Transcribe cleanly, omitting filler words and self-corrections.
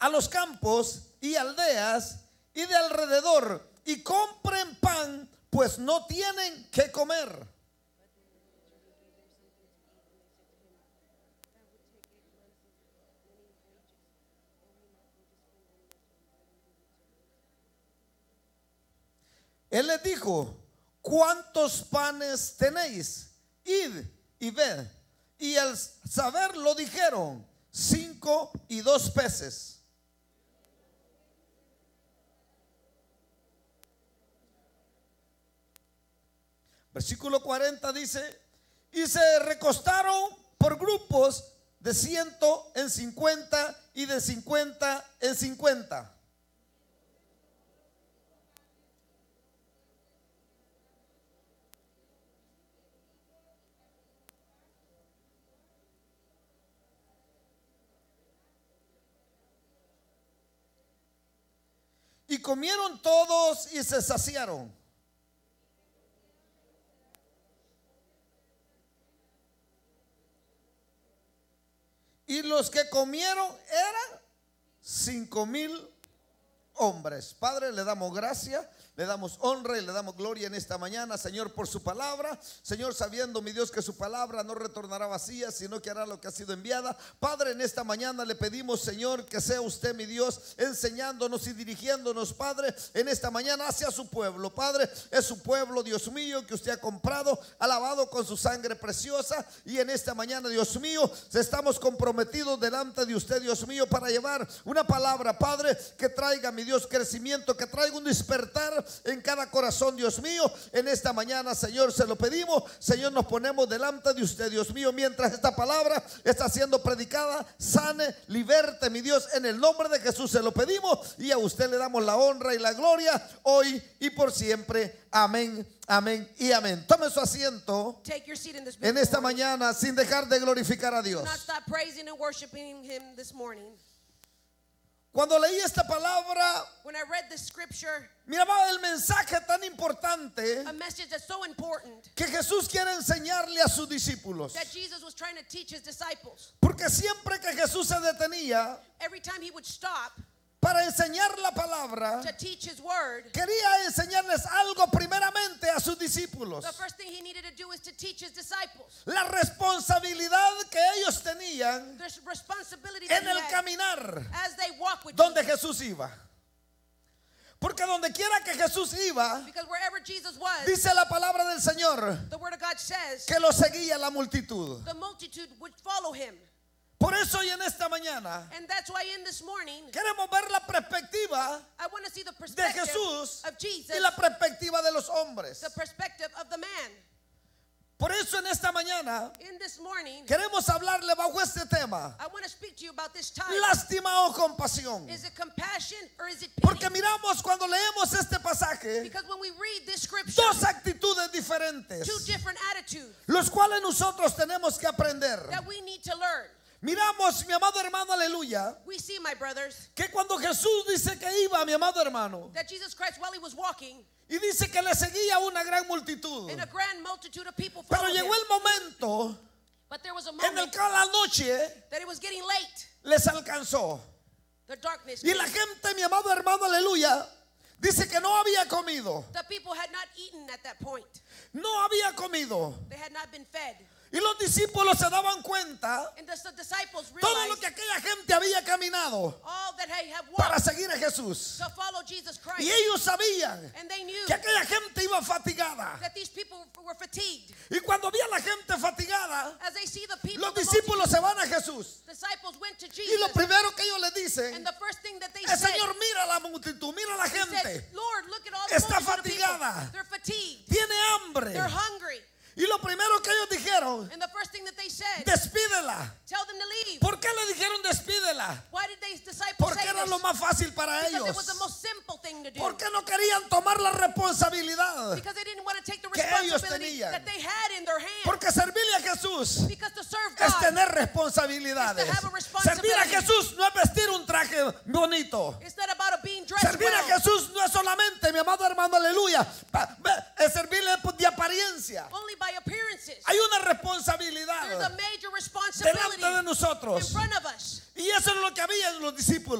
a los campos y aldeas y de alrededor y compren pan, pues no tienen que comer. Él les dijo: ¿cuántos panes tenéis? Id y ved. Y al saberlo dijeron: 5 y 2 peces. Versículo 40 dice: y se recostaron por grupos de 100 en 50 y de 50 en 50. Y comieron todos y se saciaron. Y los que comieron eran 5,000 hombres. Padre, le damos gracias, le damos honra y le damos gloria en esta mañana, Señor, por su palabra. Señor, sabiendo, mi Dios, que su palabra no retornará vacía, sino que hará lo que ha sido enviada. Padre, en esta mañana le pedimos, Señor, que sea usted, mi Dios, enseñándonos y dirigiéndonos, Padre, en esta mañana hacia su pueblo. Padre, es su pueblo, Dios mío, que usted ha comprado, ha lavado con su sangre preciosa. Y en esta mañana, Dios mío, estamos comprometidos delante de usted, Dios mío, para llevar una palabra, Padre, que traiga, mi Dios, crecimiento, que traiga un despertar en cada corazón, Dios mío. En esta mañana, Señor, se lo pedimos. Señor, nos ponemos delante de usted, Dios mío, mientras esta palabra está siendo predicada. Sane, liberte, mi Dios, en el nombre de Jesús se lo pedimos, y a usted le damos la honra y la gloria hoy y por siempre. Amén, amén y amén. Tome su asiento en esta mañana sin dejar de glorificar a Dios. Cuando leí esta palabra, miraba el mensaje tan importante que Jesús quiere enseñarle a sus discípulos. Porque siempre que Jesús se detenía para enseñar la palabra, quería enseñarles algo primeramente a sus discípulos. La responsabilidad que ellos tenían en el caminar donde Jesús iba. Porque donde quiera que Jesús iba, dice la palabra del Señor, que lo seguía la multitud. Por eso hoy en esta mañana queremos ver la perspectiva de Jesús y la perspectiva de los hombres. Por eso en esta mañana queremos hablarle bajo este tema: lástima o compasión. Porque miramos cuando leemos este pasaje dos actitudes diferentes, los cuales nosotros tenemos que aprender. Miramos, mi amado hermano, aleluya, que cuando Jesús dice que iba, mi amado hermano, y dice que le seguía una gran multitud, pero llegó el momento en el que a la noche les alcanzó. Y la gente, mi amado hermano, aleluya, dice que no había comido. No había comido. Y los discípulos se daban cuenta todo lo que aquella gente había caminado para seguir a Jesús. Y ellos sabían que aquella gente iba fatigada. Y cuando veían a la gente fatigada, los discípulos se van a Jesús. Y lo primero que ellos le dicen es: Señor, mira la multitud, mira la gente. Está fatigada, tiene hambre. Y lo primero que ellos dijeron: despídela. ¿Por qué le dijeron despídela? Porque era lo más fácil para ellos. Porque no querían tomar la responsabilidad que ellos tenían. Porque servirle a Jesús es tener responsabilidades. Servir a Jesús no es vestir un traje bonito. Servir a Jesús no es solamente, mi amado hermano, aleluya, es servirle de apariencia. Hay una responsabilidad delante de nosotros. Y eso es lo que había en los discípulos.